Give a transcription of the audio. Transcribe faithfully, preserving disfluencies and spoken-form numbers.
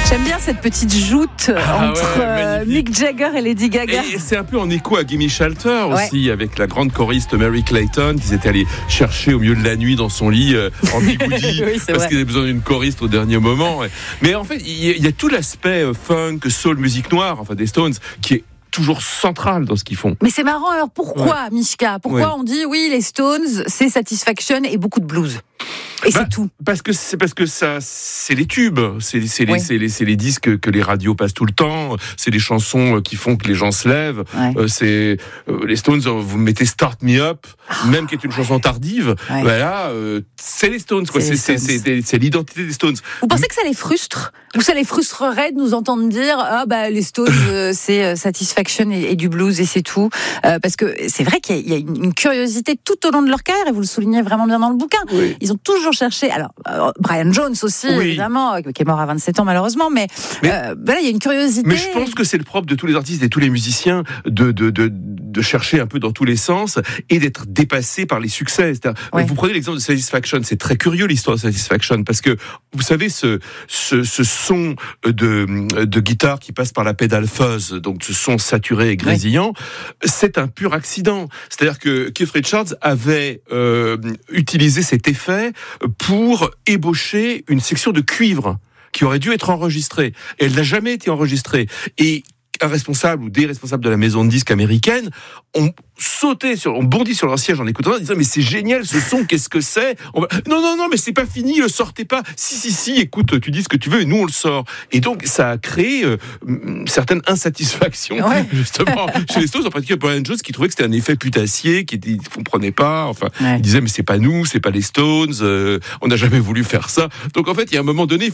J'aime bien cette petite joute ah entre ouais, euh, Mick Jagger et Lady Gaga. Et c'est un peu en écho à Gimme Shelter ouais. aussi, avec la grande choriste Mary Clayton, qu'ils étaient allés chercher au milieu de la nuit dans son lit euh, en bigoudi, oui, parce qu'ils avaient besoin d'une choriste au dernier moment. Ouais. Mais en fait, il y, y a tout l'aspect euh, funk, soul, musique noire, enfin des Stones, qui est toujours central dans ce qu'ils font. Mais c'est marrant, alors pourquoi, ouais. Mishka ? Pourquoi ouais. on dit, oui, les Stones, c'est Satisfaction et beaucoup de blues ? Et bah, c'est tout. Parce que c'est parce que ça, c'est les tubes, c'est, c'est, les, oui. c'est, les, c'est les disques que les radios passent tout le temps, c'est les chansons qui font que les gens se lèvent. Ouais. Euh, c'est euh, les Stones. Vous mettez Start Me Up, oh, même qui est une ouais. chanson tardive. Ouais. Voilà, euh, c'est les Stones. Quoi. C'est, c'est, c'est, c'est, c'est l'identité des Stones. Vous pensez que ça les frustre ? Ou ça les frustrerait de nous entendre dire ah bah les Stones euh, c'est euh, Satisfaction et, et du blues et c'est tout euh, parce que c'est vrai qu'il y a, il y a une, une curiosité tout au long de leur carrière et vous le soulignez vraiment bien dans le bouquin. Oui. Ils ont toujours cherché. Alors euh, Brian Jones aussi oui. évidemment qui est mort à vingt-sept ans malheureusement, mais, mais euh, voilà il y a une curiosité. Mais je pense que c'est le propre de tous les artistes et tous les musiciens de de de, de chercher un peu dans tous les sens et d'être dépassés par les succès. Ouais. Vous prenez l'exemple de Satisfaction, c'est très curieux l'histoire de Satisfaction parce que vous savez ce ce, ce son de, de guitare qui passe par la pédale fuzz, donc ce son saturé et grésillant, oui. c'est un pur accident. C'est-à-dire que Keith Richards avait euh, utilisé cet effet pour ébaucher une section de cuivre qui aurait dû être enregistrée. Et elle n'a jamais été enregistrée. Et un responsable ou des responsables de la maison de disques américaine ont sauté sur, on bondit sur leur siège en écoutant en disant mais c'est génial ce son, qu'est-ce que c'est ? On va... Non non non mais c'est pas fini, le sortez pas. Si si si, écoute, tu dis ce que tu veux et nous on le sort. Et donc ça a créé euh, une certaine insatisfaction ouais. justement chez les Stones, en particulier Brian Jones qui trouvait que c'était un effet putassier, qui ne comprenait pas. Enfin, ouais. il disait mais c'est pas nous, c'est pas les Stones, euh, on n'a jamais voulu faire ça. Donc en fait il y a un moment donné il faut